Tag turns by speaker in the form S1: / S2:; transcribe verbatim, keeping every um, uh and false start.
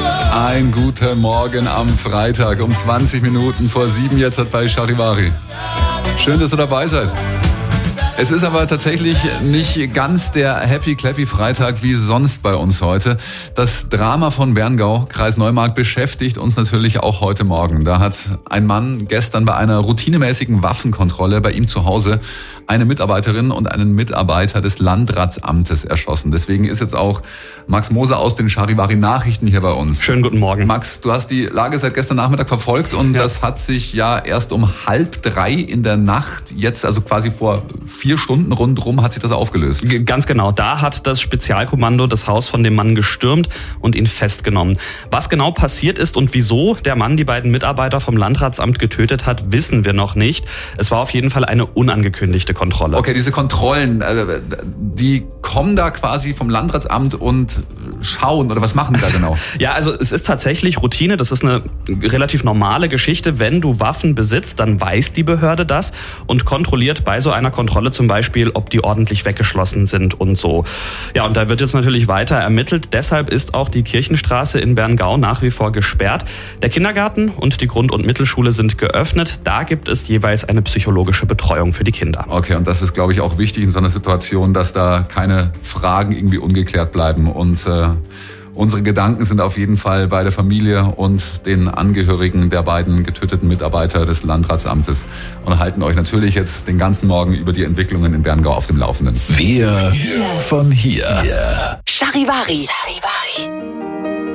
S1: Ein guter Morgen am Freitag um zwanzig Minuten vor sieben jetzt hat bei Charivari. Schön, dass ihr dabei seid. Es ist aber tatsächlich nicht ganz der Happy-Clappy-Freitag wie sonst bei uns heute. Das Drama von Berngau, Kreis Neumarkt, beschäftigt uns natürlich auch heute Morgen. Da hat ein Mann gestern bei einer routinemäßigen Waffenkontrolle bei ihm zu Hause eine Mitarbeiterin und einen Mitarbeiter des Landratsamtes erschossen. Deswegen ist jetzt auch Max Moser aus den Charivari Nachrichten hier bei uns.
S2: Schönen guten Morgen.
S1: Max, du hast die Lage seit gestern Nachmittag verfolgt und ja. Das hat sich ja erst um halb drei in der Nacht, jetzt also quasi vor vier Stunden rundherum, hat sich das aufgelöst.
S2: Ganz genau, da hat das Spezialkommando das Haus von dem Mann gestürmt und ihn festgenommen. Was genau passiert ist und wieso der Mann die beiden Mitarbeiter vom Landratsamt getötet hat, wissen wir noch nicht. Es war auf jeden Fall eine unangekündigte Kontrolle.
S1: Okay, diese Kontrollen, die kommen da quasi vom Landratsamt und schauen, oder was machen die da genau?
S2: Ja, also es ist tatsächlich Routine, das ist eine relativ normale Geschichte. Wenn du Waffen besitzt, dann weiß die Behörde das und kontrolliert bei so einer Kontrolle zum Beispiel, ob die ordentlich weggeschlossen sind und so. Ja, und da wird jetzt natürlich weiter ermittelt. Deshalb ist auch die Kirchenstraße in Berngau nach wie vor gesperrt. Der Kindergarten und die Grund- und Mittelschule sind geöffnet. Da gibt es jeweils eine psychologische Betreuung für die Kinder.
S1: Okay, und das ist, glaube ich, auch wichtig in so einer Situation, dass da keine Fragen irgendwie ungeklärt bleiben. Und äh, unsere Gedanken sind auf jeden Fall bei der Familie und den Angehörigen der beiden getöteten Mitarbeiter des Landratsamtes und halten euch natürlich jetzt den ganzen Morgen über die Entwicklungen in Berngau auf dem Laufenden.
S3: Wir von hier.
S4: Charivari. Charivari.